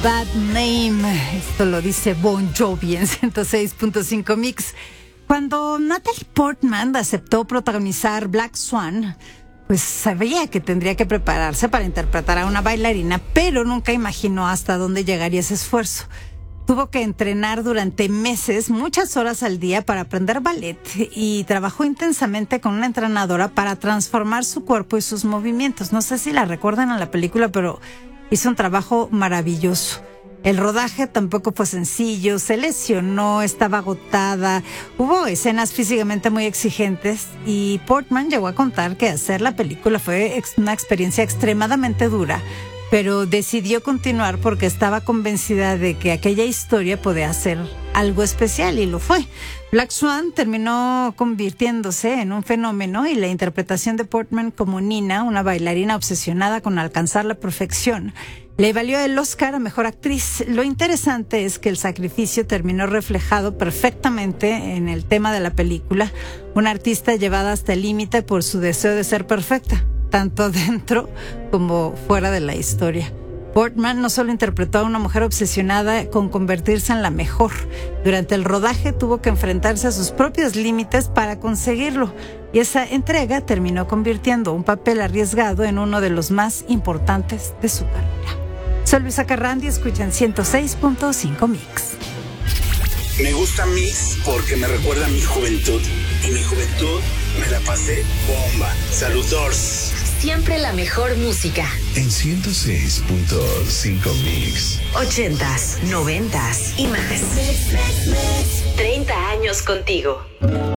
Bad Name. Esto lo dice Bon Jovi en 106.5 Mix. Cuando Natalie Portman aceptó protagonizar Black Swan, pues sabía que tendría que prepararse para interpretar a una bailarina, pero nunca imaginó hasta dónde llegaría ese esfuerzo. Tuvo que entrenar durante meses, muchas horas al día para aprender ballet y trabajó intensamente con una entrenadora para transformar su cuerpo y sus movimientos. No sé si la recuerdan en la película, pero hizo un trabajo maravilloso. El rodaje tampoco fue sencillo, se lesionó, estaba agotada, hubo escenas físicamente muy exigentes y Portman llegó a contar que hacer la película fue una experiencia extremadamente dura, pero decidió continuar porque estaba convencida de que aquella historia podía ser algo especial y lo fue. Black Swan terminó convirtiéndose en un fenómeno y la interpretación de Portman como Nina, una bailarina obsesionada con alcanzar la perfección, le valió el Oscar a Mejor Actriz. Lo interesante es que el sacrificio terminó reflejado perfectamente en el tema de la película, una artista llevada hasta el límite por su deseo de ser perfecta, tanto dentro como fuera de la historia. Portman no solo interpretó a una mujer obsesionada con convertirse en la mejor. Durante el rodaje tuvo que enfrentarse a sus propios límites para conseguirlo. Y esa entrega terminó convirtiendo un papel arriesgado en uno de los más importantes de su carrera. Soy Luisa Carrandi, escuchan 106.5 Mix. Me gusta Mix porque me recuerda a mi juventud. Y mi juventud me la pasé bomba. Saludos. Siempre la mejor música. En 106.5 Mix. 80s, 90s y más. 30 años contigo.